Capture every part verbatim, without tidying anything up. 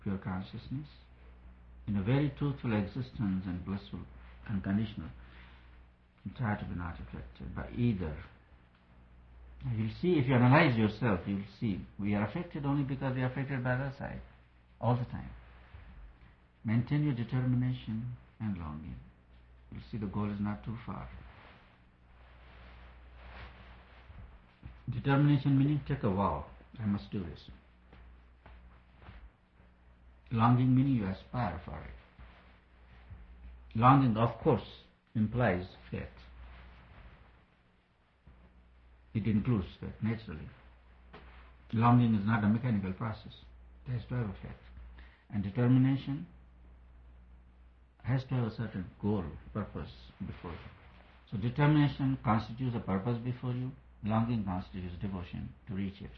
pure consciousness, in a very truthful existence and blissful, unconditional, and try to be not affected by either. You'll see, if you analyze yourself, you'll see we are affected only because we are affected by the other side, all the time. Maintain your determination and longing. You'll see the goal is not too far. Determination meaning take a vow, I must do this. Longing meaning you aspire for it. Longing, of course, implies faith. It includes faith, naturally. Longing is not a mechanical process. It has to have a faith. And determination has to have a certain goal, purpose before you. So determination constitutes a purpose before you. Longing constitutes devotion to reach it.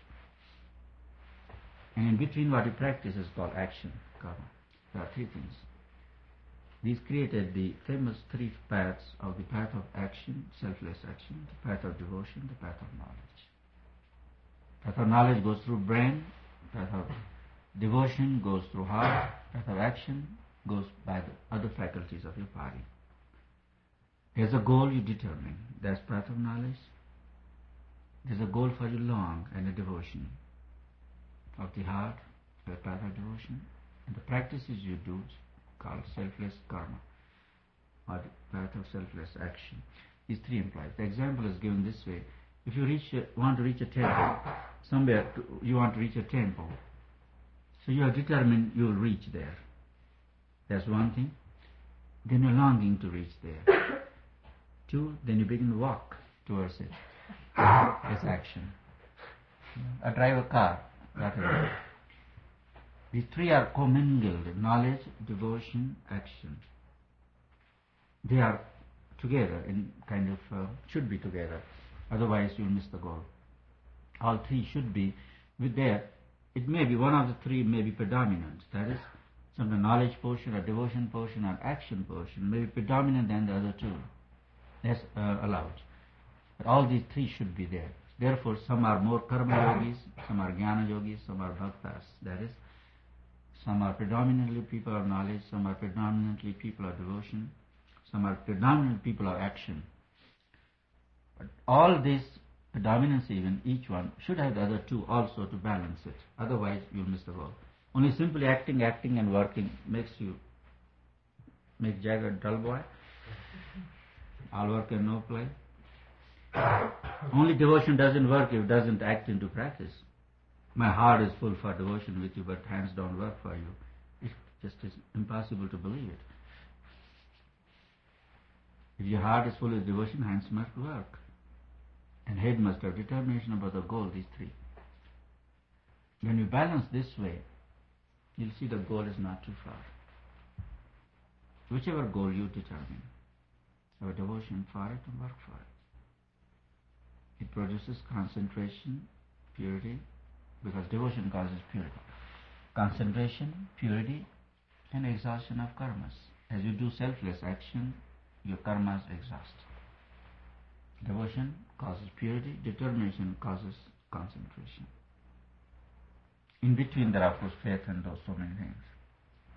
And in between what you practice is called action, karma. There are three things. These created the famous three paths of the path of action, selfless action, the path of devotion, the path of knowledge. Path of knowledge goes through brain, path of devotion goes through heart, path of action goes by the other faculties of your body. There's a goal you determine, that's path of knowledge. There's a goal for you long and a devotion of the heart, the path of devotion, and the practices you do called selfless karma, or the path of selfless action. These three implies. The example is given this way. If you reach a, want to reach a temple, somewhere to, you want to reach a temple, so you are determined you will reach there. That's one thing. Then you're longing to reach there. Two, then you begin to walk towards it. That's action. I drive a car, whatever. These three are commingled: knowledge, devotion, action. They are together in kind of, uh, should be together, otherwise you'll miss the goal. All three should be with there. It may be one of the three may be predominant, that is, some the knowledge portion or devotion portion or action portion may be predominant than the other two. That's uh, allowed. But all these three should be there. Therefore, some are more karma yogis, some are jnana yogis, some are bhaktas. That is, some are predominantly people of knowledge, some are predominantly people of devotion, some are predominantly people of action. But all this predominance, even each one, should have the other two also to balance it. Otherwise, you'll miss the goal. Only simply acting, acting and working makes you, make Jack a dull boy. All work and no play. Only devotion doesn't work if it doesn't act into practice. My heart is full for devotion with you, but hands don't work for you. It just is impossible to believe it. If your heart is full with devotion, hands must work. And head must have determination about the goal, these three. When you balance this way, you'll see the goal is not too far. Whichever goal you determine, have a devotion for it and work for it. It produces concentration, purity, because devotion causes purity. Concentration, purity, and exhaustion of karmas. As you do selfless action, your karmas exhaust. Devotion causes purity, determination causes concentration. In between there are, of course, faith and those so many things.